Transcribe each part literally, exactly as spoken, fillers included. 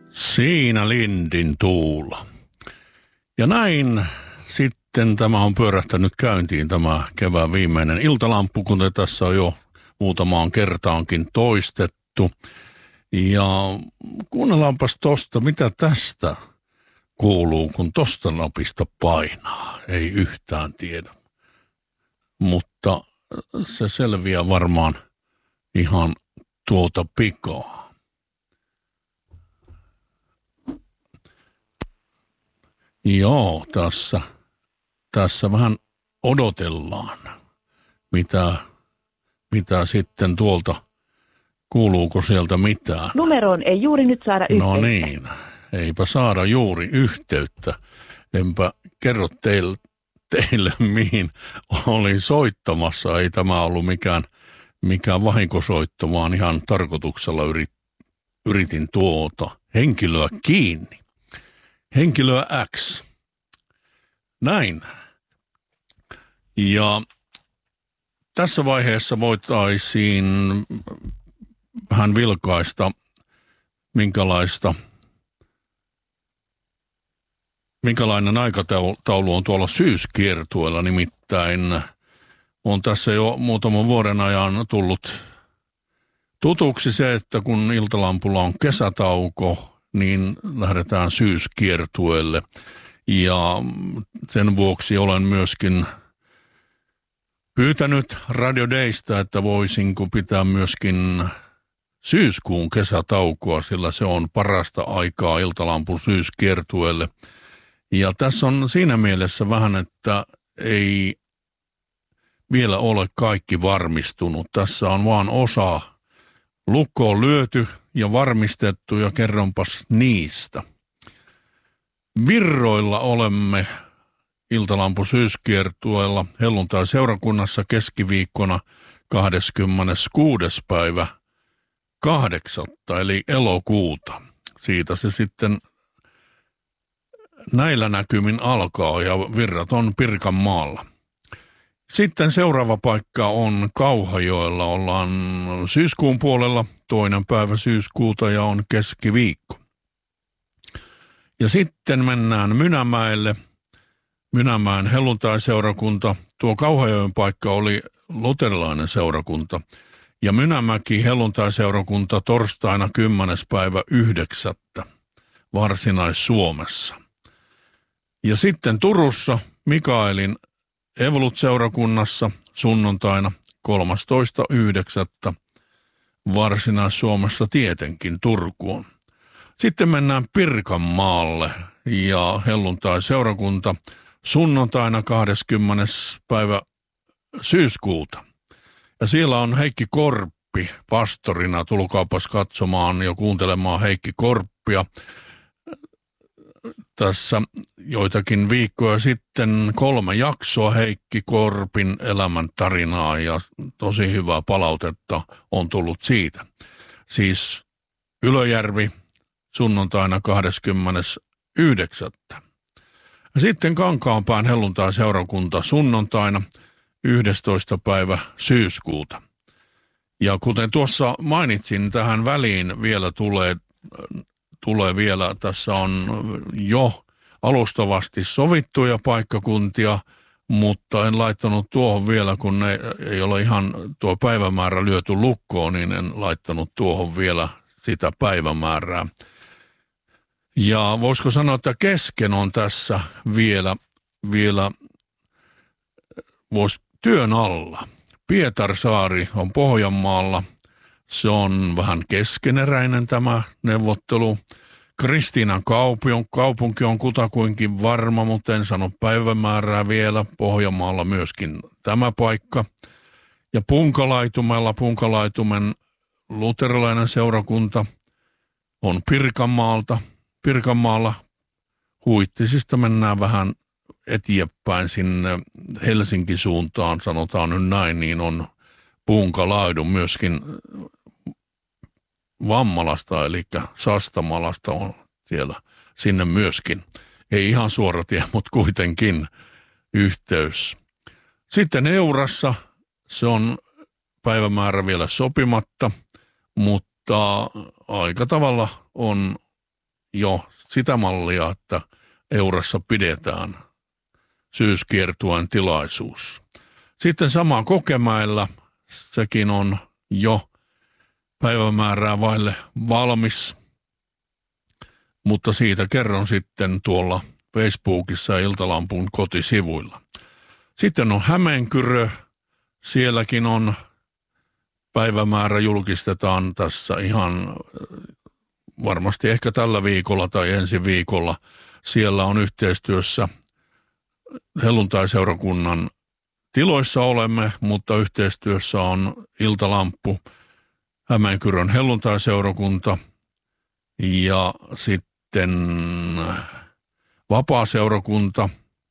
Siinä Lindin tuula. Ja näin sitten tämä on pyörähtänyt käyntiin tämä kevään viimeinen iltalampu, kuten tässä on jo muutamaan kertaankin toistettu. Ja kuunnellaanpas tosta, mitä tästä kuuluu, kun tosta napista painaa. Ei yhtään tiedä. Mutta se selviää varmaan ihan tuota pikaa. Joo, tässä, tässä vähän odotellaan, mitä, mitä sitten tuolta, kuuluuko sieltä mitään. Numeroon ei juuri nyt saada yhteyttä. No niin, eipä saada juuri yhteyttä. Enpä kerro teille, teille mihin olin soittamassa. Ei tämä ollut mikään, mikään vahinkosoitto, vaan ihan tarkoituksella yrit, yritin tuota henkilöä kiinni. Henkilöä X. Näin. Ja tässä vaiheessa voitaisiin vähän vilkaista, minkälaista, minkälainen aikataulu on tuolla syyskiertueella. Nimittäin on tässä jo muutaman vuoden ajan tullut tutuksi se, että kun Iltalampulla on kesätauko, niin lähdetään syyskiertueelle. Ja sen vuoksi olen myöskin pyytänyt Radio Daysta, että voisinko pitää myöskin syyskuun kesätaukoa, sillä se on parasta aikaa Iltalampun syyskiertueelle. Ja tässä on siinä mielessä vähän, että ei vielä ole kaikki varmistunut. Tässä on vaan osa lukkoon lyöty ja varmistettu, ja kerronpas niistä. Virroilla olemme Iltalampun syyskiertueella helluntai-seurakunnassa keskiviikkona kahdeskymmeneskuudes päivä kahdeksatta eli elokuuta. Siitä se sitten näillä näkymin alkaa, ja virrat on Pirkanmaalla. Sitten seuraava paikka on Kauhajoella. Ollaan syyskuun puolella, toinen päivä syyskuuta, ja on keskiviikko. Ja sitten mennään Mynämäelle. Mynämäen helluntai-seurakunta. Tuo Kauhajoen paikka oli luterilainen seurakunta. Ja Mynämäki helluntai-seurakunta torstaina kymmenes päivä yhdeksättä Varsinais-Suomessa. Ja sitten Turussa Mikaelin Evolut-seurakunnassa sunnuntaina kolmastoista yhdeksättä Varsinais-Suomessa tietenkin Turkuun. Sitten mennään Pirkanmaalle ja helluntai-seurakunta sunnuntaina kahdeskymmenes päivä syyskuuta. Ja siellä on Heikki Korppi pastorina. Tulkaapas katsomaan ja kuuntelemaan Heikki Korppia. Tässä joitakin viikkoja sitten kolme jaksoa Heikki Korpin elämäntarinaa, ja tosi hyvää palautetta on tullut siitä. Siis Ylöjärvi sunnuntaina kahdeskymmenes yhdeksättä Sitten Kankaanpään helluntai-seurakunta sunnuntaina yhdestoista päivä syyskuuta. Ja kuten tuossa mainitsin, tähän väliin vielä tulee Tulee vielä, tässä on jo alustavasti sovittuja paikkakuntia, mutta en laittanut tuohon vielä, kun ne ei ole ihan tuo päivämäärä lyöty lukkoon, niin en laittanut tuohon vielä sitä päivämäärää. Ja voisiko sanoa, että kesken on tässä vielä, vielä vois, työn alla. Pietarsaari on Pohjanmaalla. Se on vähän keskeneräinen tämä neuvottelu. Kristiinan kaupunki on kutakuinkin varma, mutta en sano päivämäärää vielä. Pohjanmaalla myöskin tämä paikka. Ja Punkalaitumella, Punkalaitumen luterilainen seurakunta on Pirkanmaalta. Pirkanmaalla Huittisista mennään vähän eteenpäin sinne Helsingin suuntaan, sanotaan nyt näin, niin on Punkalaidun myöskin Vammalasta, eli Sastamalasta on siellä sinne myöskin. Ei ihan suora tie, mutta kuitenkin yhteys. Sitten Eurassa, se on päivämäärä vielä sopimatta, mutta aika tavalla on jo sitä mallia, että Eurassa pidetään syyskiertueen tilaisuus. Sitten sama Kokemäellä, sekin on jo päivämäärää vaille valmis, mutta siitä kerron sitten tuolla Facebookissa ja Iltalampun kotisivuilla. Sitten on Hämeenkyrö, sielläkin on päivämäärä, julkistetaan tässä ihan varmasti ehkä tällä viikolla tai ensi viikolla. Siellä on yhteistyössä helluntaiseurakunnan tiloissa olemme, mutta yhteistyössä on Iltalamppu, Hämeenkyrön helluntaiseurakunta ja sitten vapaaseurakunta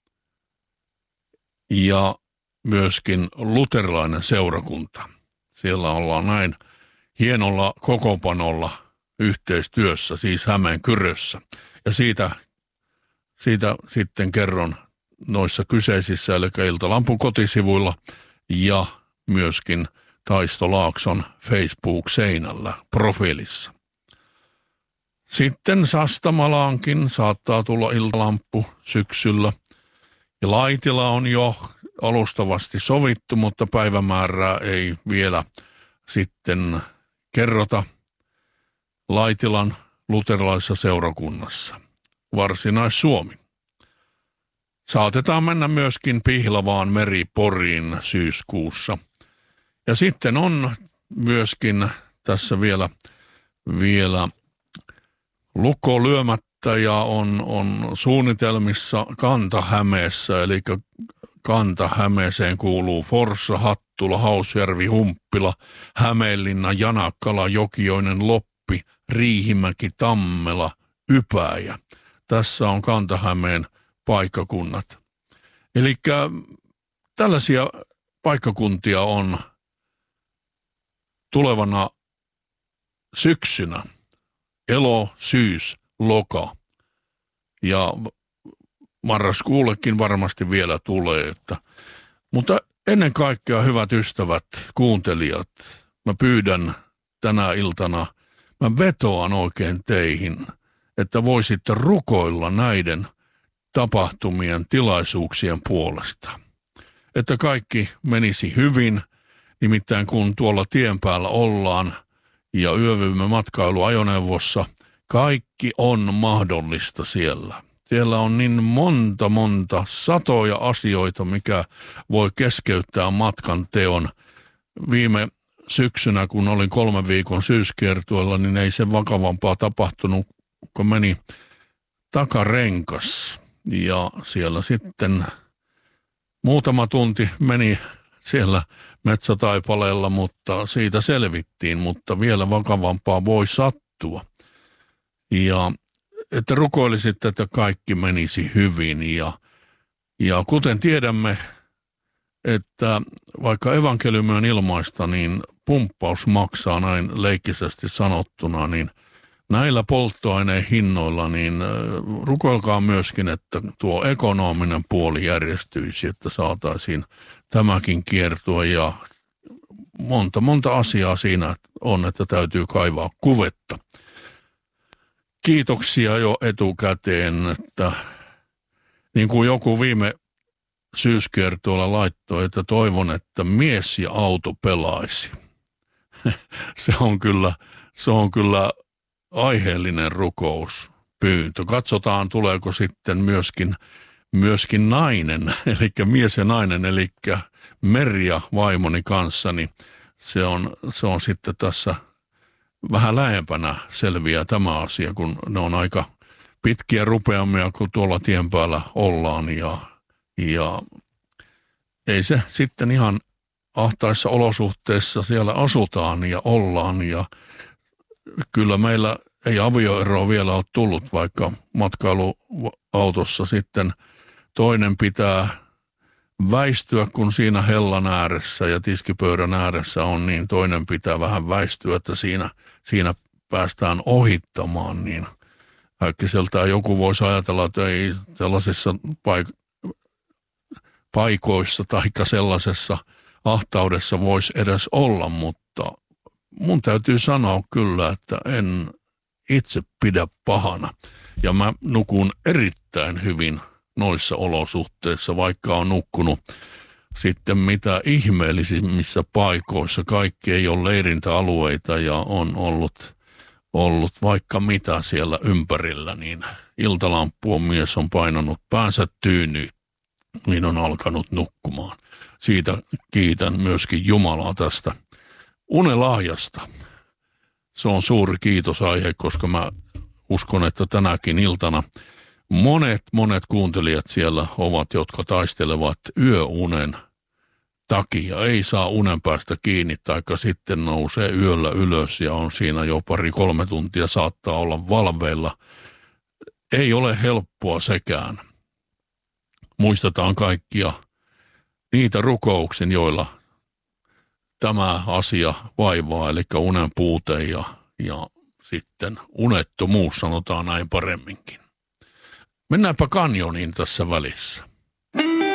ja myöskin luterilainen seurakunta. Siellä ollaan näin hienolla kokoonpanolla yhteistyössä, siis Hämeenkyrössä. Ja siitä, siitä sitten kerron noissa kyseisissä, eli Iltalampun kotisivuilla ja myöskin Taisto Laakson Facebook-seinällä profiilissa. Sitten Sastamalaankin saattaa tulla Iltalamppu syksyllä. Ja Laitila on jo alustavasti sovittu, mutta päivämäärää ei vielä sitten kerrota. Laitilan luterilaisessa seurakunnassa, Varsinais-Suomi. Saatetaan mennä myöskin Pihlavaan Meri-Poriin syyskuussa. Ja sitten on myöskin tässä vielä, vielä lukko lyömättä ja on, on suunnitelmissa Kanta-Hämeessä, eli Kanta-Hämeeseen kuuluu Forssa, Hattula, Hausjärvi, Humppila, Hämeenlinna, Janakkala, Jokioinen, Loppi, Riihimäki, Tammela, Ypäjä. Tässä on Kanta-Hämeen paikkakunnat. Eli tällaisia paikkakuntia on tulevana syksynä. Elo, syys, loka. Ja marraskuullekin varmasti vielä tulee. Että. Mutta ennen kaikkea, hyvät ystävät, kuuntelijat, mä pyydän tänä iltana, mä vetoan oikein teihin, että voisitte rukoilla näiden tapahtumien, tilaisuuksien puolesta. Että kaikki menisi hyvin, nimittäin kun tuolla tien päällä ollaan ja yövymme matkailuajoneuvossa, kaikki on mahdollista siellä. Siellä on niin monta, monta, satoja asioita, mikä voi keskeyttää matkan teon. Viime syksynä, kun olin kolmen viikon syyskiertueella, niin ei se vakavampaa tapahtunut, kun meni takarenkas. Ja siellä sitten muutama tunti meni siellä metsätaipaleella, mutta siitä selvittiin, mutta vielä vakavampaa voi sattua. Ja että rukoilisitte, että kaikki menisi hyvin. Ja, ja kuten tiedämme, että vaikka evankeliumi on ilmaista, niin pumppaus maksaa näin leikkisesti sanottuna, niin näillä polttoaineen hinnoilla, niin rukoilkaa myöskin, että tuo ekonominen puoli järjestyisi, että saataisiin tämäkin kiertua ja monta, monta asiaa siinä on, että täytyy kaivaa kuvetta. Kiitoksia jo etukäteen, että niin kuin joku viime syyskiertueella laittoi, että toivon, että mies ja auto pelaisi. se on kyllä, se on kyllä aiheellinen rukouspyyntö. Katsotaan, tuleeko sitten myöskin, myöskin nainen, eli mies ja nainen, eli Merja vaimoni kanssa, niin se on, se on sitten tässä vähän lähempänä selviää tämä asia, kun ne on aika pitkiä rupeamia, kun tuolla tien päällä ollaan ja, ja ei se sitten ihan ahtaissa olosuhteissa siellä asutaan ja ollaan ja kyllä meillä ei avioeroa vielä ole tullut, vaikka matkailuautossa sitten toinen pitää väistyä, kun siinä hellan ääressä ja tiskipöydän ääressä on, niin toinen pitää vähän väistyä, että siinä, siinä päästään ohittamaan, niin äkkiseltään joku voisi ajatella, että ei sellaisissa paik- paikoissa tai sellaisessa ahtaudessa voisi edes olla, mutta mun täytyy sanoa kyllä, että en itse pidä pahana. Ja mä nukun erittäin hyvin noissa olosuhteissa, vaikka on nukkunut sitten mitä ihmeellisimmissä paikoissa. Kaikki ei ole leirintäalueita ja on ollut, ollut vaikka mitä siellä ympärillä, niin iltalampu on mies on painanut päänsä tyynyyn, niin on alkanut nukkumaan. Siitä kiitän myöskin Jumalaa tästä unelahjasta. Se on suuri kiitosaihe, koska mä uskon, että tänäkin iltana monet, monet kuuntelijat siellä ovat, jotka taistelevat yöunen takia. Ei saa unen päästä kiinni, taikka sitten nousee yöllä ylös ja on siinä jo pari-kolme tuntia, saattaa olla valveilla. Ei ole helppoa sekään. Muistetaan kaikkia niitä rukouksia, joilla tämä asia vaivaa, eli unen puute ja, ja sitten unettomuus, sanotaan näin paremminkin. Mennäänpä kanjoniin tässä välissä.